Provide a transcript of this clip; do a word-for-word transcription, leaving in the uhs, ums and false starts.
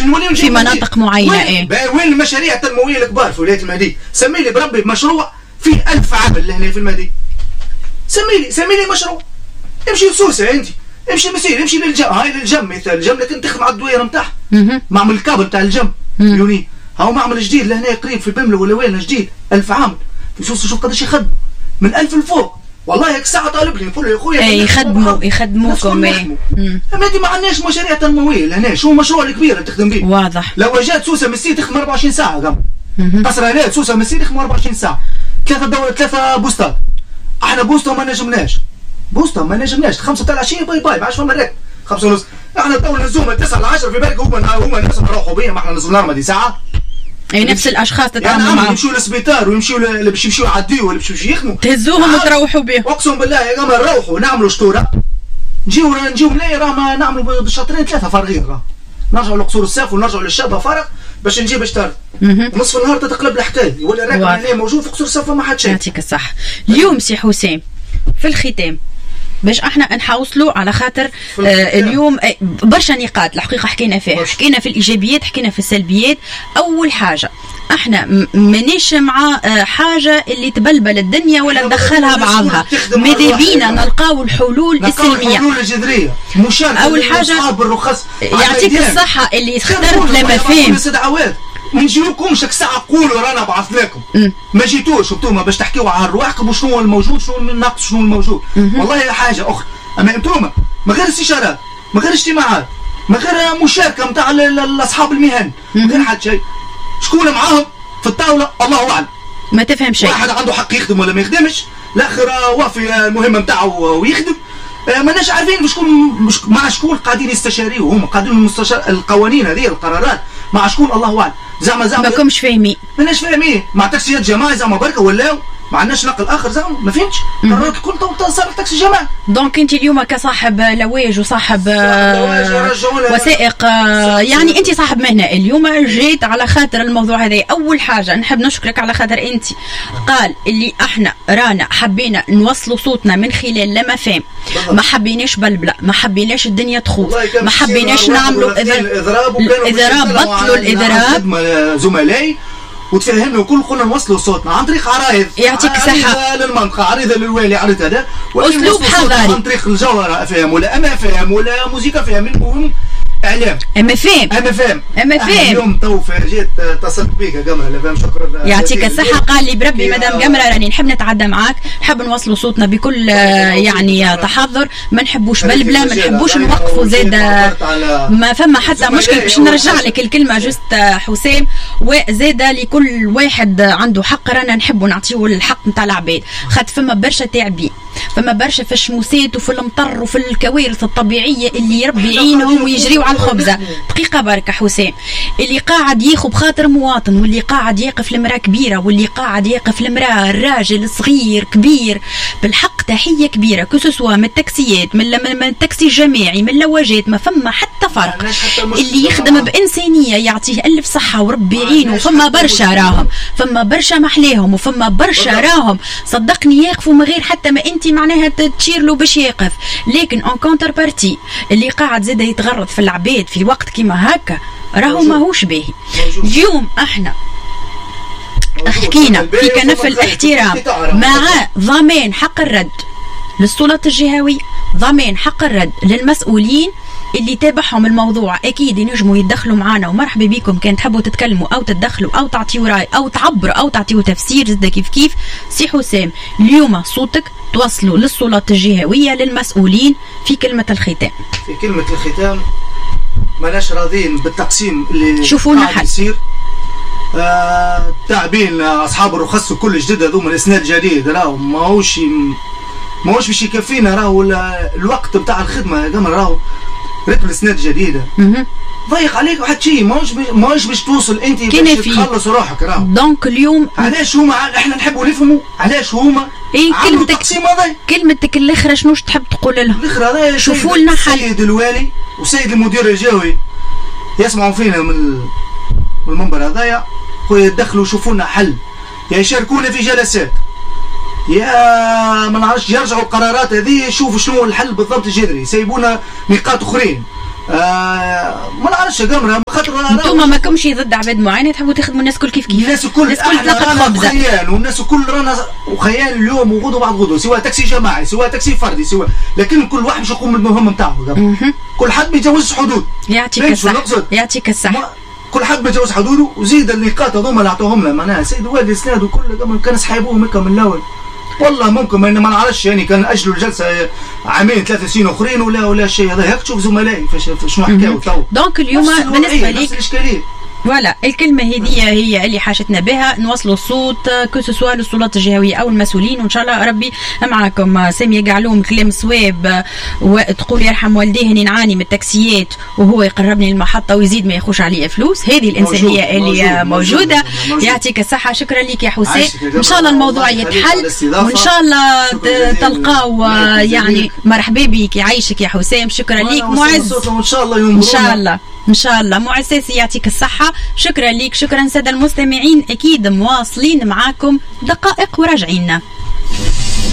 نوليو في مناطق معينه. ايه وين المشاريع التنمويه الكبار في ولايه المهدي؟ سمي لي بربي بمشروع فيه ألف عامل لهنا في المهدي، سمي لي سمي لي مشروع. امشي لسوسه انت، امشي مسير، امشي للجم، هاي للجم مثال الجم لكن تخدم على الدويره نتاعها، معمل الكابل تاع الجم يوني، هاو معمل جديد لهنا قريب في البمله ولا وين جديد ألف عامل في سوسه. شوف قداش يخدم من ألف لفوق، والله هيك ساعه طالب لي نقول له يا خويا اي يخدموا يخدموكم. اما دي ما عندناش مشاريع تنمويه لهنا، شو المشروع الكبير اللي تخدم به؟ واضح. لو جات سوسه مسير تخدم أربعة وعشرين ساعه قبل قصر هنا سوسه مسير يخدم أربعة وعشرين ساعه، ثلاثه دور ثلاثه بوستات، احنا بوسته ما نجمناش، بوسته ما نجمناش، خمسة تاع العشيه باي باي ما عادش فما راكب، خمسة ونص، احنا الدوله نزوم تسعة ل عشرة في بالك هما هما الناس نروحوا بيا، ما احنا نزوم الارمه دي ساعه. اي نفس الاشخاص تتعاملوا يعني معاهم، يمشوا للسبيطار ويمشوا اللي باش يمشوا يعديوا ولا باش يمشوا يخدموا تهزوهم وتروحوا بهم. اقسم بالله يا جماعه نروحوا نعملوا شطوره، نجيو نجيو ملاي راه ما نعملوا بالشاطرين ثلاثه فارغين، راه نرجعوا لقصور الساف ونرجعوا للشابه فارغ باش نجيب شطار. نصف النهار تتقلب الحكايه ولا راكب اللي موجود في قصور الساف ما حد شيء. يعطيك الصح. اليوم سي حسام في الختام باش احنا نحوصلوا على خاطر آه اليوم آه برشا نقاط الحقيقه حكينا فيها، حكينا في الايجابيات حكينا في السلبيات. اول حاجه احنا مانيش مع آه حاجه اللي تبلبل الدنيا ولا ندخلها بعضها، ماذا بينا نلقاو الحلول السلميه، الحلول الجذريه مشاركه. اول حاجه بالرخص يعطيك الصحه اللي اخترت لما فهم ما نجيوكمش ساعه قولوا رانا بعث لكم، ما جيتوش انتوما باش تحكيوا على رواحكم وشنو الموجود شنو الناقص شنو الموجود. والله حاجه اخرى، اما انتوما من غير استشارات من غير اجتماعات من غير مشاركه نتاع اصحاب المهن من غير حد شيء، شكون معاهم في الطاوله الله اعلم، ما تفهم شيء. واحد عنده حق يخدم ولا ما يخدمش، الاخر وافي المهمه نتاعو ويخدم، ماناش عارفين شكون مع شكون قاعدين يستشاريو، هم قاعدين المستشار القوانين هذه القرارات مع شكون الله اعلم. زعما زعما ما كومش فاهمين، ماناش فاهمين مع تاكسيات جماعي زعما بركه ولاو ما عندناش نقل اخر زعما ما فهمتش قررت كل صار تاكسي جماعي. دونك انت اليوم كصاحب لواج وصاحب وثائق يعني انت صاحب مهنه اليوم جيت على خاطر الموضوع هذا. اول حاجه نحب نشكرك على خاطر انت قال اللي احنا رانا حبينا نوصلوا صوتنا من خلال لما فهم، ما حبيناش بلبله، ما حبيناش الدنيا تخوف، ما حبيناش نعملوا اضراب الاضراب بطلوا الاضراب زملائي وتفهمنا وكل قلنا نوصلوا صوتنا عن طريق عرايض. يعطيك الصحة. عريضة للمنطقة، عريضة للوالي، عريضة هذا أسلوب حضاري عن طريق الجوهرة أفهم ولا أما فهم ولا موسيقى فهم، المهم اعلام اما فهم اما فهم اما فهم. اليوم تو جيت اتصلت بيك يا قمره لفهم شكرا يعطيك الصحه. قال لي بربي مدام قمره راني نحب نتعدى معاك، نحب نوصلوا صوتنا بكل يعني تحضر، ما نحبوش بلبله، ما نحبوش نوقفوا زاد، ما فما حتى مشكل باش نرجع لك الكلمه جست حسام. وزاد لكل واحد عنده حق، رانا نحبوا نعطيو الحق نتاع العباد، خاطر فما برشا تعبين، فما برشا في الشموسات وفي المطر وفي الكوارث الطبيعيه اللي ربي يعينهم ويجريوا على الخبزه. دقيقه بركه حسام، اللي قاعد ياخذ بخاطر مواطن، واللي قاعد يقف لمراه كبيره، واللي قاعد يقف لمراه الراجل صغير كبير، بالحق تحيه كبيره، كسوسوا من التاكسيات، من من التاكسي الجماعي، من اللواجات، ما فما حتى فرق. اللي يخدم بانسانيه يعطيه الف صحه وربي يعينه. فما برشا راهم، فما برشا محلاهم، وفما برشا راهم صدقني يقفوا من غير حتى ما انت معناها تشير له باش يقف، لكن اون كونتر بارتي اللي قاعد زاد يتغرض في العباد في وقت كيما هكا راهو ماهوش باهي. اليوم احنا حكينا في كنف الاحترام مع ضمان حق الرد للسلطات الجهوية، ضمان حق الرد للمسؤولين اللي تابعهم الموضوع. اكيد ينجموا يتدخلوا معنا، ومرحبا بكم كان تحبوا تتكلموا او تتدخلوا او تعطيوا راي او تعبروا او تعطيوا تفسير زاد كيف كيف. سي حسام اليوم صوتك توصلوا للسلطات الجهوية للمسؤولين في كلمة الختام. في كلمة الختام ماناش راضين بالتقسيم اللي شوفوا لنا حل. يصير آه تعبين اصحاب الرخص وكل جديد هذوما الاسناد الجديد راهو ماهوش ماهوش باش يكفينا، راهو الوقت نتاع الخدمه يا قمر راهو رتم الاسناد الجديده ضيق عليك واحد شيء، ماهوش ماهوش باش توصل انت باش تخلص روحك راهو. دونك اليوم علاش هما احنا نحبوا نفهموا علاش هما اي كلمتك كلمتك الاخرى شنو تحب تقول لهم؟ الاخرى شوفوا لنا حل. السيد الوالي وسيد المدير الجهوي يسمعوا فينا من المنبر هذايا خويا يدخلوا يشوفوا لنا حل، يا يشاركونا في جلسات، يا ما نعرفش يرجعوا القرارات هذه يشوفوا شنو الحل بالضبط الجذري، يسيبونا نقاط اخرين آه ما نعرفش قمره خاطر انتوما ما كمش ضد عباد معينه تحبوا تخدموا الناس الكل كيف كيف. الناس الكل الناس الكل تلقى خبزه خيال، والناس الكل رانا وخيال اليوم وغدو بعد غدو، سواء تاكسي جماعي سواء تاكسي فردي سواء، لكن كل واحد باش يقوم بالمهمه نتاعو. كل حد ما يتجاوزش حدود. يعطيك الصحه يعطيك الصحه. كل حد ما يتجاوز حدوده، وزيد النقاط هذوما اللي عطوهم له معناها سيد والدي اسناد وكل كان سحيبوهم هكا من الاول. والله ممكن ما نعرفش يعني كان اجلوا الجلسه عامين ثلاث سنين اخرين ولا ولا شيء هذا هيك تشوف زملائي شنو حكاوا تو. دونك اليوم بالنسبه ليك نفس الاشكاليه. فوالا الكلمة هذه هي اللي حاجتنا بها، نوصلوا الصوت كو سوسوا للسلطات الجهوية أو المسؤولين، وإن شاء الله ربي معكم. سامية قعلوم كلام صواب، وتقول يرحم والديه إني نعاني من التاكسيات وهو يقربني المحطة ويزيد ما ياخوش علي فلوس، هذه الإنسانية اللي موجود موجودة. موجود. يعطيك الصحة، شكرا لك يا حسين. إن شاء الله الموضوع يتحل، وإن شاء الله تلقاو يعني مرحبا بك يعيشك يا حسام. شكرا لك معز، إن شاء الله إن شاء الله ان شاء الله معزز يعطيك الصحه. شكرا لك، شكرا ساده المستمعين، اكيد مواصلين معاكم دقائق وراجعين.